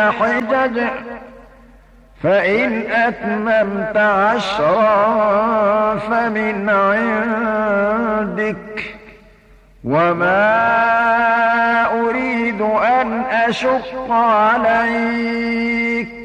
حجج فإن أتممت 10 فمن عندك وما أريد أن أشق عليك